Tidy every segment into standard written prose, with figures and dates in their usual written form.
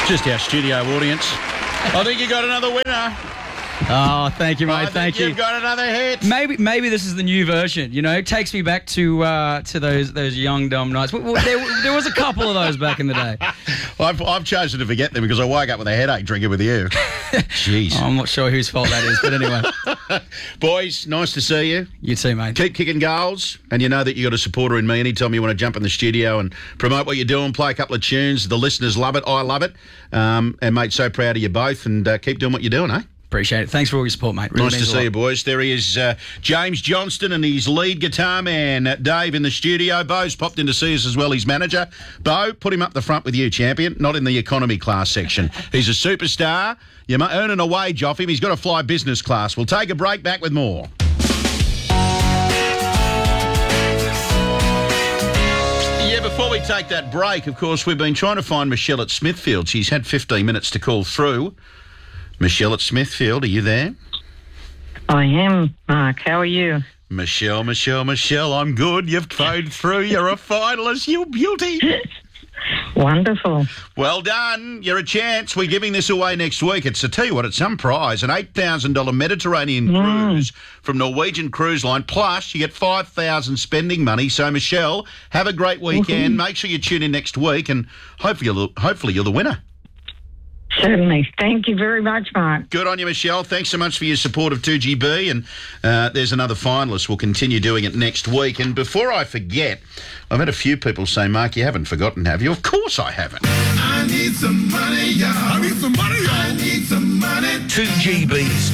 Just our studio audience. I think you got another winner. Oh, thank you, mate. Thank you. You've got another hit. Maybe this is the new version. You know, it takes me back to those young dumb nights. Well, there was a couple of those back in the day. I've chosen to forget them because I woke up with a headache drinking with you. Jeez. I'm not sure whose fault that is, but anyway. Boys, nice to see you. You too, mate. Keep kicking goals, and you know that you got a supporter in me. Anytime you want to jump in the studio and promote what you're doing, play a couple of tunes, the listeners love it. I love it. And mate, so proud of you both, and keep doing what you're doing, eh? Appreciate it. Thanks for all your support, mate. Really nice to see you, boys. There he is, James Johnston and his lead guitar man, Dave, in the studio. Bo's popped in to see us as well, his manager. Bo, put him up the front with you, champion, not in the economy class section. He's a superstar. You're earning a wage off him. He's got to fly business class. We'll take a break, back with more. Yeah, before we take that break, of course, we've been trying to find Michelle at Smithfield. She's had 15 minutes to call through. Michelle at Smithfield, are you there? I am, Mark. How are you? Michelle, I'm good. You've phoned through. You're a finalist. You beauty. Wonderful. Well done. You're a chance. We're giving this away next week. It's, I tell you what, it's some prize. An $8,000 Mediterranean cruise from Norwegian Cruise Line. Plus, you get $5,000 spending money. So, Michelle, have a great weekend. Make sure you tune in next week, and hopefully you're the winner. Certainly. Thank you very much, Mark. Good on you, Michelle. Thanks so much for your support of 2GB. And there's another finalist. We'll continue doing it next week. And before I forget, I've had a few people say, Mark, you haven't forgotten, have you? Of course I haven't. I need some money, y'all. I need some money, y'all. I need some money. 2GB's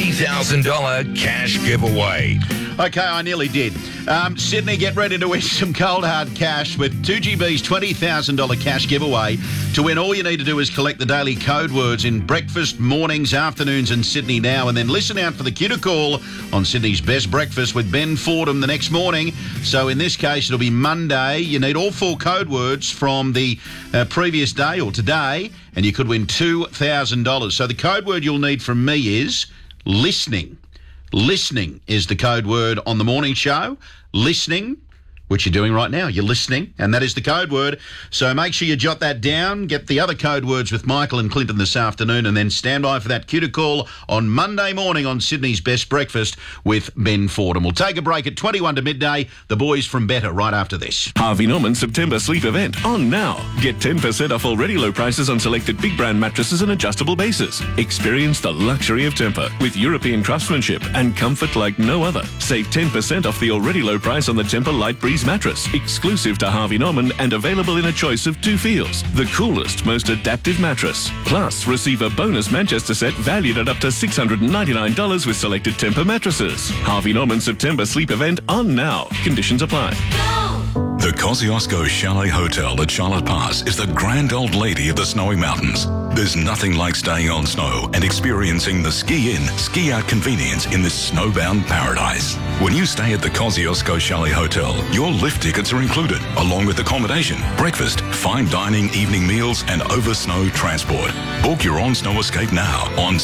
$20,000 cash giveaway. Okay, I nearly did. Sydney, get ready to win some cold hard cash with 2GB's $20,000 cash giveaway. To win, all you need to do is collect the daily code words in breakfast, mornings, afternoons and Sydney Now, and then listen out for the cue to call on Sydney's Best Breakfast with Ben Fordham the next morning. So in this case, it'll be Monday. You need all 4 code words from the previous day or today, and you could win $2,000. So the code word you'll need from me is listening. Listening is the code word on the morning show. Listening, which you're doing right now. You're listening, and that is the code word. So make sure you jot that down. Get the other code words with Michael and Clinton this afternoon, and then stand by for that cue to call on Monday morning on Sydney's Best Breakfast with Ben Fordham. We'll take a break at 21 to midday. The boys from Better right after this. Harvey Norman September sleep event on now. Get 10% off already low prices on selected big brand mattresses and adjustable bases. Experience the luxury of Tempur with European craftsmanship and comfort like no other. Save 10% off the already low price on the Tempur Light Breeze mattress, exclusive to Harvey Norman and available in a choice of 2 feels. The coolest, most adaptive mattress. Plus, receive a bonus Manchester set valued at up to $699 with selected Tempur mattresses. Harvey Norman September sleep event on now. Conditions apply. The Kosciuszko Chalet Hotel at Charlotte Pass is the grand old lady of the snowy mountains. There's nothing like staying on snow and experiencing the ski-in, ski-out convenience in this snowbound paradise. When you stay at the Kosciuszko Chalet Hotel, your lift tickets are included, along with accommodation, breakfast, fine dining, evening meals, and over-snow transport. Book your on-snow escape now on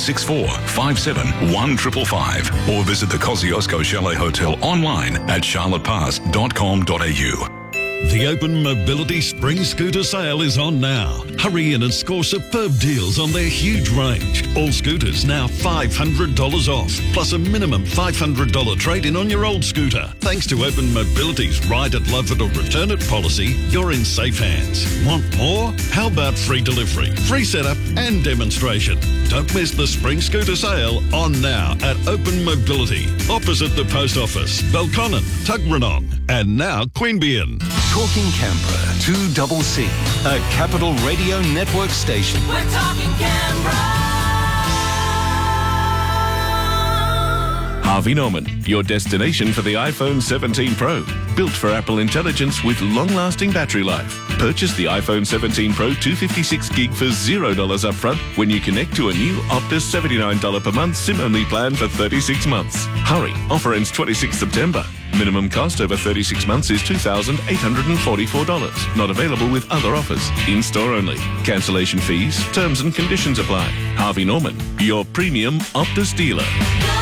6457-1555 or visit the Kosciuszko Chalet Hotel online at charlottepass.com.au. The Open Mobility Spring Scooter Sale is on now. Hurry in and score superb deals on their huge range. All scooters now $500 off, plus a minimum $500 trade-in on your old scooter. Thanks to Open Mobility's Ride it, Love it or Return it policy, you're in safe hands. Want more? How about free delivery, free setup and demonstration? Don't miss the Spring Scooter Sale on now at Open Mobility, opposite the Post Office, Belconnen, Tuggeranong, and now Queanbeyan. Talking Canberra, 2CC, a Capital Radio Network station. We're talking Canberra. Harvey Norman, your destination for the iPhone 17 Pro. Built for Apple Intelligence with long-lasting battery life. Purchase the iPhone 17 Pro 256GB for $0 upfront when you connect to a new Optus $79 per month SIM-only plan for 36 months. Hurry, offer ends 26 September. Minimum cost over 36 months is $2,844. Not available with other offers. In-store only. Cancellation fees, terms and conditions apply. Harvey Norman, your premium Optus dealer. Go!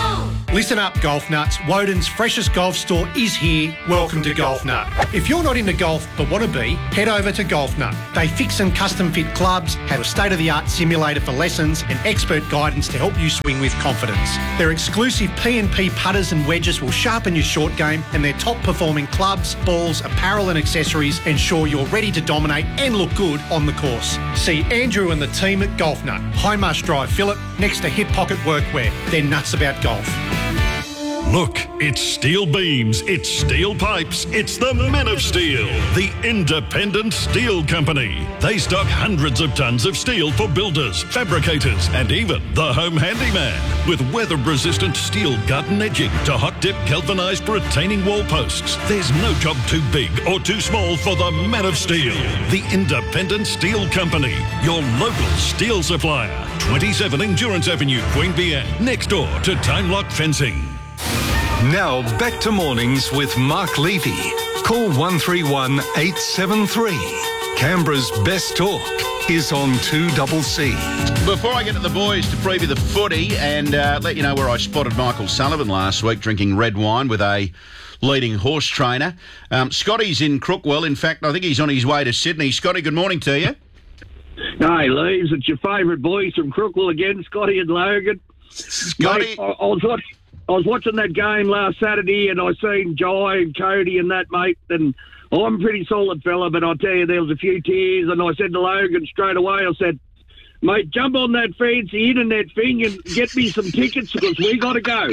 Listen up, golf nuts. Woden's freshest golf store is here. Welcome to Golf Nut. If you're not into golf but want to be, head over to Golf Nut. They fix and custom fit clubs, have a state-of-the-art simulator for lessons and expert guidance to help you swing with confidence. Their exclusive P&P putters and wedges will sharpen your short game, and their top-performing clubs, balls, apparel and accessories ensure you're ready to dominate and look good on the course. See Andrew and the team at Golf Nut, Highmarsh Drive, Phillip, next to Hip Pocket Workwear. They're nuts about golf. Look, it's steel beams, it's steel pipes, it's the Men of Steel, the independent steel company. They stock hundreds of tons of steel for builders, fabricators, and even the home handyman. With weather-resistant steel gut and edging to hot-dip galvanised retaining wall posts, there's no job too big or too small for the Men of Steel, the independent steel company, your local steel supplier. 27 Endurance Avenue, Queanbeyan, next door to Time Lock Fencing. Now back to mornings with Mark Levy. Call 131 873. Canberra's best talk is on 2CC. Before I get to the boys to preview the footy and let you know where I spotted Michael Sullivan last week drinking red wine with a leading horse trainer. Scotty's in Crookwell. In fact, I think he's on his way to Sydney. Scotty, good morning to you. Hey, Leaves, it's your favourite boys from Crookwell again, Scotty and Logan. Scotty, mate, I was watching that game last Saturday and I seen Jai and Cody and that, mate, and I'm a pretty solid fella, but I'll tell you, there was a few tears, and I said to Logan straight away, I said, mate, jump on that fancy internet thing and get me some tickets because we got to go.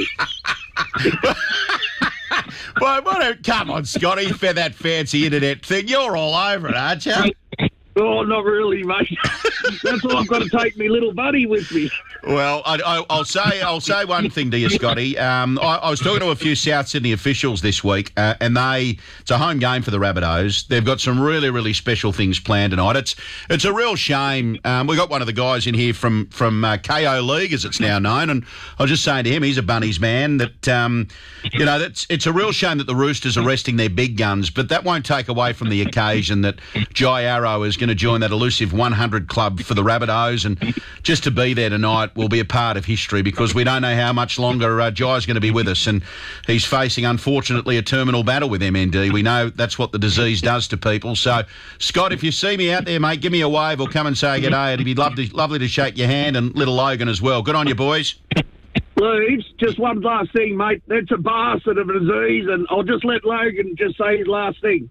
Well, come on, Scotty, for that fancy internet thing. You're all over it, aren't you? Oh, not really, mate. That's why I've got to take me little buddy with me. Well, I'll say one thing to you, Scotty. I was talking to a few South Sydney officials this week, and it's a home game for the Rabbitohs. They've got some really, really special things planned tonight. It's a real shame. We got one of the guys in here from KO League, as it's now known, and I was just saying to him, he's a Bunnies man, that it's a real shame that the Roosters are resting their big guns, but that won't take away from the occasion that Jai Arrow is going to join that elusive 100 club for the Rabbitohs, and just to be there tonight will be a part of history because we don't know how much longer Jai's going to be with us, and he's facing, unfortunately, a terminal battle with MND. We know that's what the disease does to people. So, Scott, if you see me out there, mate, give me a wave or come and say g'day. It'd be lovely to shake your hand, and little Logan as well. Good on you, boys. Leaves, just one last thing, mate. That's a bastard of a disease, and I'll just let Logan just say his last thing.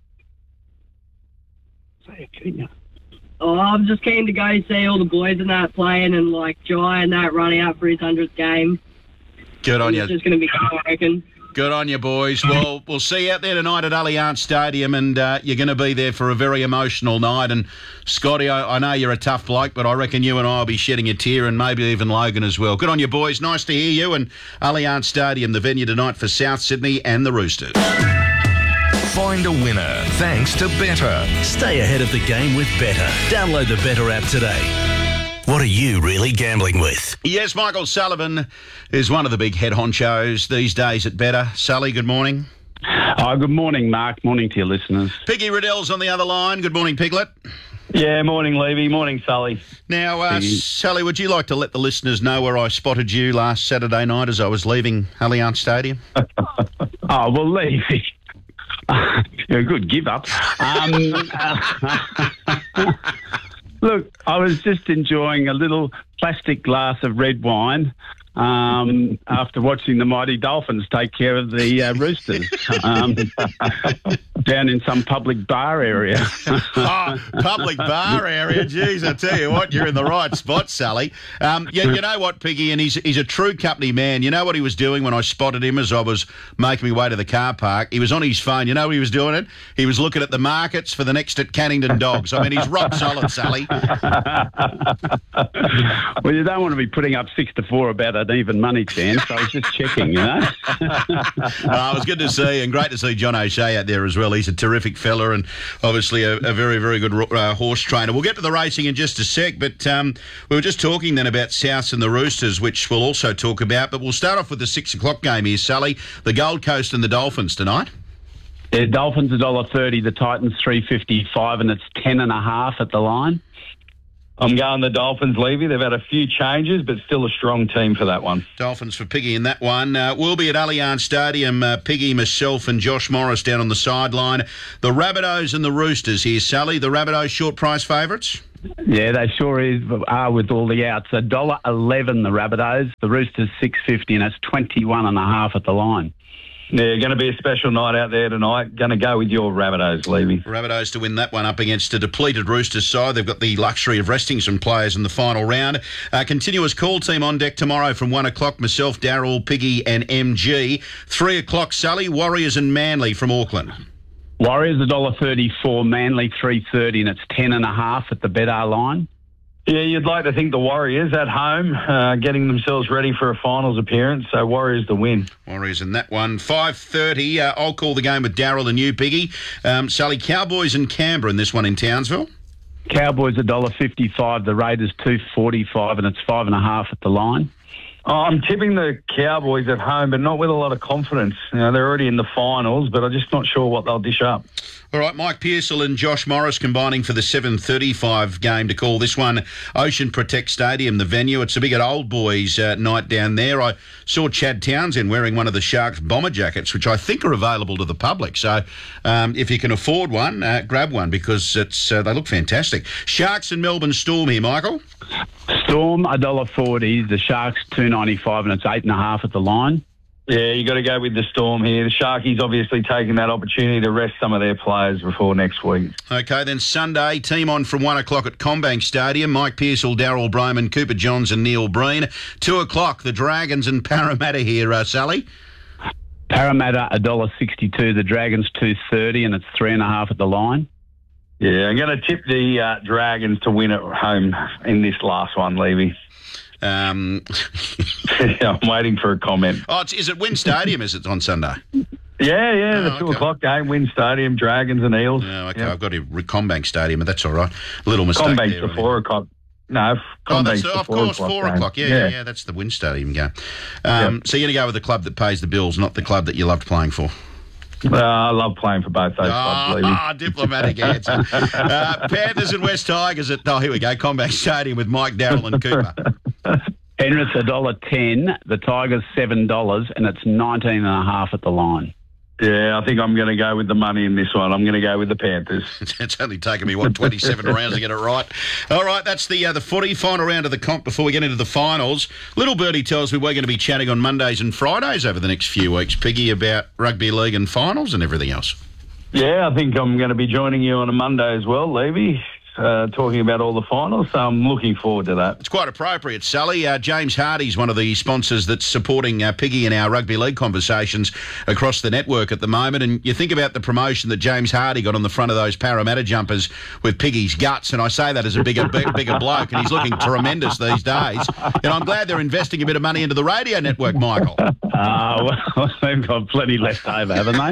Say it, can you? Oh, I'm just keen to go see all the boys and that playing, and like Jai and that running out for his 100th game. Good on you. It's just going to be cool, I reckon. Good on you, boys. Well, we'll see you out there tonight at Allianz Stadium, and you're going to be there for a very emotional night. And Scotty, I know you're a tough bloke, but I reckon you and I will be shedding a tear, and maybe even Logan as well. Good on you, boys. Nice to hear you. And Allianz Stadium, the venue tonight for South Sydney and the Roosters. Find a winner thanks to Better. Stay ahead of the game with Better. Download the Better app today. What are you really gambling with? Yes, Michael Sullivan is one of the big head honchos these days at Better. Sully, good morning. Good morning, Mark. Morning to your listeners. Piggy Riddell's on the other line. Good morning, Piglet. Yeah, morning, Levy. Morning, Sully. Now, Sully, would you like to let the listeners know where I spotted you last Saturday night as I was leaving Allianz Stadium? Well, Levy. A good give up. Look, I was just enjoying a little plastic glass of red wine after watching the mighty Dolphins take care of the Roosters down in some public bar area. Public bar area? Jeez, I tell you what, you're in the right spot, Sally. You know what, Piggy, and he's a true company man. You know what he was doing when I spotted him as I was making my way to the car park? He was on his phone. You know what he was doing it? He was looking at the markets for the next at Cannington Dogs. I mean, he's rock solid, Sally. Well, you don't want to be putting up 6-4 about an even money chance. I was just checking, you know. It was good to see, and great to see John O'Shea out there as well. He's a terrific fella and obviously a very, very good horse trainer. We'll get to the racing in just a sec, but we were just talking then about Souths and the Roosters, which we'll also talk about. But we'll start off with the 6 o'clock game here, Sally. The Gold Coast and the Dolphins tonight. Yeah, Dolphins $1.30, the Titans $3.55, and it's 10.5 at the line. I'm going the Dolphins, Levy. They've had a few changes, but still a strong team for that one. Dolphins for Piggy in that one. We'll be at Allianz Stadium. Piggy, myself and Josh Morris down on the sideline. The Rabbitohs and the Roosters here, Sally. The Rabbitohs short price favourites? Yeah, they sure are with all the outs. $1.11 the Rabbitohs. The Roosters $6.50, and it's 21.5 at the line. Yeah, going to be a special night out there tonight. Going to go with your Rabbitohs, Levy. Rabbitohs to win that one up against a depleted Roosters side. They've got the luxury of resting some players in the final round. Continuous call team on deck tomorrow from 1 o'clock. Myself, Daryl, Piggy and MG. 3 o'clock, Sully, Warriors and Manly from Auckland. Warriors $1.34, Manly $3.30, and it's 10.5 at the Betr line. Yeah, you'd like to think the Warriors at home, getting themselves ready for a finals appearance, so Warriors to win. Warriors in that one. 5:30, I'll call the game with Daryl and you, Piggy. Sully, Cowboys and Canberra in this one in Townsville. Cowboys $1.55, the Raiders $2.45, and it's 5.5 at the line. I'm tipping the Cowboys at home, but not with a lot of confidence. You know, they're already in the finals, but I'm just not sure what they'll dish up. All right, Mike Pearsall and Josh Morris combining for the 7:35 game to call this one. Ocean Protect Stadium, the venue. It's a big old boys night down there. I saw Chad Townsend wearing one of the Sharks bomber jackets, which I think are available to the public. So if you can afford one, grab one because they look fantastic. Sharks and Melbourne Storm here, Michael. Storm $1.40, the Sharks $2.95, and it's 8.5 at the line. Yeah, you got to go with the Storm here. The Sharkies obviously taking that opportunity to rest some of their players before next week. Okay, then Sunday, team on from 1 o'clock at CommBank Stadium. Mike Pearsall, Daryl Broman, Cooper Johns and Neil Breen. 2 o'clock, the Dragons and Parramatta here, Sally. Parramatta $1.62, the Dragons $2.30, and it's 3.5 at the line. Yeah, I'm going to tip the Dragons to win at home in this last one, Levy. I'm waiting for a comment. Oh, is it Wynn Stadium? Is it on Sunday? Yeah, the 2 o'clock game, Wynn Stadium, Dragons and Eels. Oh, okay, I've got to CommBank Stadium, but that's all right. A little mistake CommBank's there. the 4 o'clock. No, that's of course 4 o'clock. Yeah, that's the Wynn Stadium game. So you're going to go with the club that pays the bills, not the club that you loved playing for. I love playing for both those clubs, Levy. Diplomatic answer. Panthers and West Tigers at, here we go, CommBank Stadium with Mike, Daryl and Cooper. Penrith's $1.10, the Tigers $7, and it's 19.5 at the line. Yeah, I think I'm going to go with the money in this one. I'm going to go with the Panthers. It's only taken me, 27 rounds to get it right. All right, that's the footy, final round of the comp before we get into the finals. Little Birdie tells me we're going to be chatting on Mondays and Fridays over the next few weeks, Piggy, about rugby league and finals and everything else. Yeah, I think I'm going to be joining you on a Monday as well, Levy. Talking about all the finals, so I'm looking forward to that. It's quite appropriate, Sally. James Hardy's one of the sponsors that's supporting Piggy in our rugby league conversations across the network at the moment. And you think about the promotion that James Hardy got on the front of those Parramatta jumpers with Piggy's guts, and I say that as a bigger bloke, and he's looking tremendous these days. And I'm glad they're investing a bit of money into the radio network, Michael. Well, they've got plenty left over, haven't they?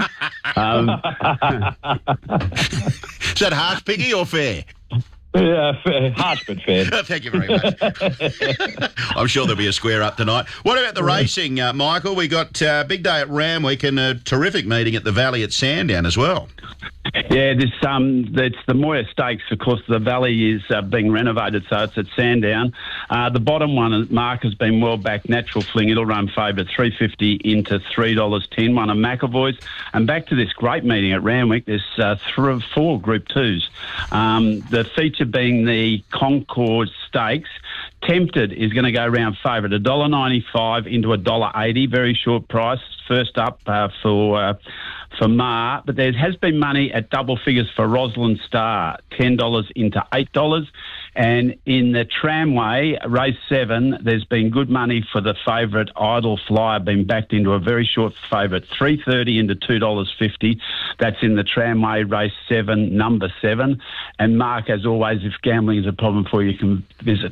Is that harsh, Piggy, or fair? Yeah, harsh but fair. Thank you very much. I'm sure there'll be a square up tonight. What about the racing, Michael? We got a big day at Ramwick and a terrific meeting at the Valley at Sandown as well. Yeah, it's the Moya Stakes. Of course, the Valley is being renovated, so it's at Sandown. The bottom one, Mark, has been well back. Natural Fling, it'll run favourite, $3.50 into $3.10. One of McAvoy's. And back to this great meeting at Ramwick, there's 4 Group 2s. The feature being the Concord Stakes. Tempted is going to go round favourite, $1.95 into $1.80, very short price. First up for Ma, but there has been money at double figures for Rosalind Star, $10 into $8. And in the Tramway, race 7, there's been good money for the favourite Idle Flyer, being backed into a very short favourite, $3.30 into $2.50. That's in the Tramway, race 7, number 7. And Mark, as always, if gambling is a problem for you, you can visit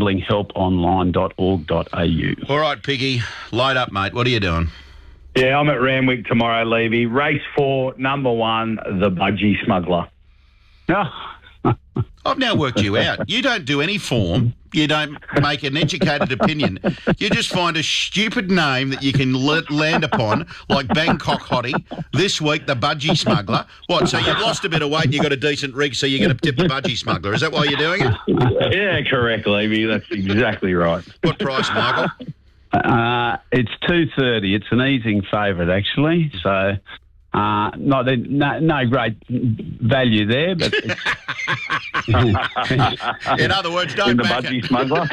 gamblinghelponline.org.au. All right, Piggy, load up, mate. What are you doing? Yeah, I'm at Ramwick tomorrow, Levy. Race 4, number 1, the Budgie Smuggler. No. I've now worked you out. You don't do any form. You don't make an educated opinion. You just find a stupid name that you can land upon, like Bangkok Hottie. This week, the Budgie Smuggler. What, so you've lost a bit of weight and you've got a decent rig, so you're going to tip the Budgie Smuggler. Is that why you're doing it? Yeah, correct, Levy. That's exactly right. What price, Michael? It's $2.30. It's an easing favourite, actually. So, no great value there, but. In other words, don't in the back Budgie it. Smuggler.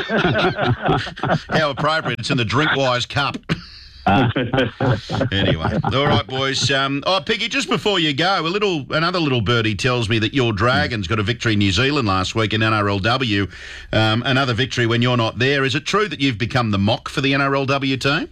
How appropriate! It's in the Drinkwise Cup. Anyway, all right, boys. Piggy, just before you go, another little birdie tells me that your Dragons got a victory in New Zealand last week in NRLW. Another victory when you're not there. Is it true that you've become the mock for the NRLW team?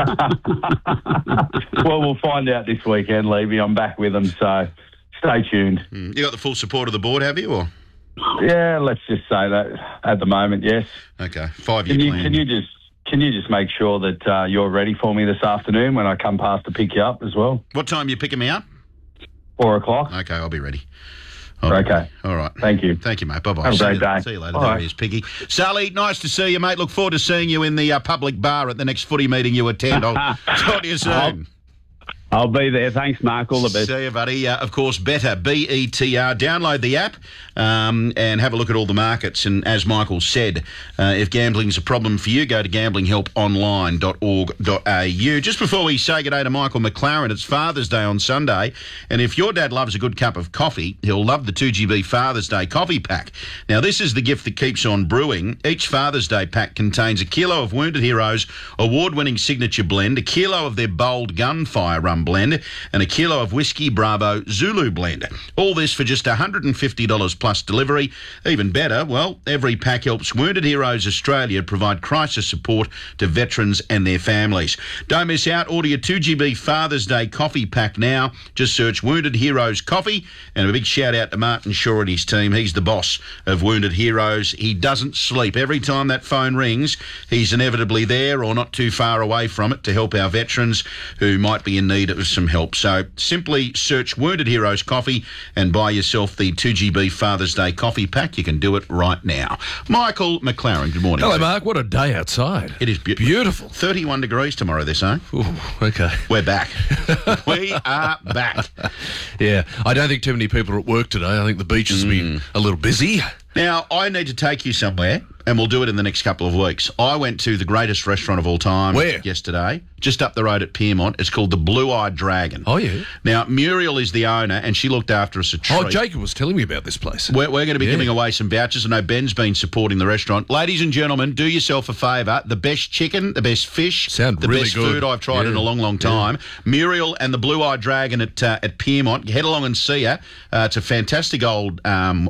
Well, we'll find out this weekend, Levy. I'm back with them, so stay tuned. You got the full support of the board, have you? Or yeah, let's just say that at the moment, yes. Okay, 5-year plan. Can you just make sure that you're ready for me this afternoon when I come past to pick you up as well? What time are you picking me up? 4 o'clock. Okay, I'll be ready. Okay. All right. Thank you. Thank you, mate. Bye-bye. Have a great day. See you later. All There right. he is, Piggy. Sally, nice to see you, mate. Look forward to seeing you in the public bar at the next footy meeting you attend. I'll talk to you soon. I'll be there. Thanks, Mark. All the best. See you, buddy. Of course, Better, BETR. Download the app and have a look at all the markets. And as Michael said, if gambling's a problem for you, go to gamblinghelponline.org.au. Just before we say good day to Michael McLaren, it's Father's Day on Sunday. And if your dad loves a good cup of coffee, he'll love the 2GB Father's Day coffee pack. Now, this is the gift that keeps on brewing. Each Father's Day pack contains a kilo of Wounded Heroes award-winning signature blend, a kilo of their bold gunfire rum blend, and a kilo of Whiskey Bravo Zulu blend. All this for just $150 plus delivery. Even better, well, every pack helps Wounded Heroes Australia provide crisis support to veterans and their families. Don't miss out. Order your 2GB Father's Day coffee pack now. Just search Wounded Heroes Coffee. And a big shout out to Martin Shaw and his team. He's the boss of Wounded Heroes. He doesn't sleep. Every time that phone rings, he's inevitably there or not too far away from it to help our veterans who might be in need of some help. So simply search Wounded Heroes Coffee and buy yourself the 2GB Father's Day coffee pack. You can do it right now. Michael McLaren, good morning. Hello, Mark. What a day outside. It is beautiful. 31 degrees tomorrow, they say. Ooh, okay. We're back. We are back. Yeah, I don't think too many people are at work today. I think the beaches will be a little busy. Now, I need to take you somewhere, and we'll do it in the next couple of weeks. I went to the greatest restaurant of all time yesterday, just up the road at Piermont. It's called the Blue-Eyed Dragon. Oh, yeah. Now, Muriel is the owner, and she looked after us a treat. Oh, Jacob was telling me about this place. We're going to be giving away some vouchers. I know Ben's been supporting the restaurant. Ladies and gentlemen, do yourself a favour. The best chicken, the best fish, the really best good. food I've tried in a long, long time. Muriel and the Blue-Eyed Dragon at Piermont. Head along and see her. It's a fantastic old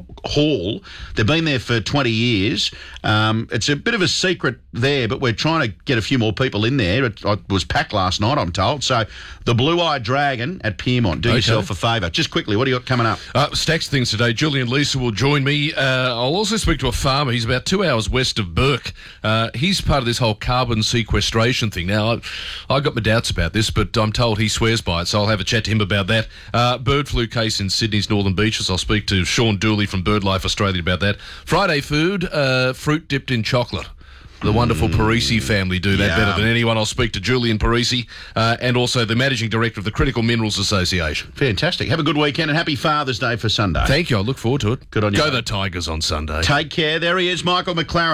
hall. They've been there for 20 years. It's a bit of a secret there, but we're trying to get a few more people in there. It was packed last night, I'm told. So the Blue-Eyed Dragon at Piermont. Do yourself a favour. Just quickly, what do you got coming up? Stacks of things today. Julian Lisa will join me. I'll also speak to a farmer. He's about 2 hours west of Burke. He's part of this whole carbon sequestration thing. Now, I got my doubts about this, but I'm told he swears by it, so I'll have a chat to him about that. Bird flu case in Sydney's Northern Beaches. I'll speak to Sean Dooley from BirdLife Australia about that. Friday food, fruit dipped in chocolate. The wonderful Parisi family do that better than anyone. I'll speak to Julian Parisi and also the Managing Director of the Critical Minerals Association. Fantastic. Have a good weekend and happy Father's Day for Sunday. Thank you. I look forward to it. Good on you. Go the Tigers on Sunday. Take care. There he is, Michael McLaren.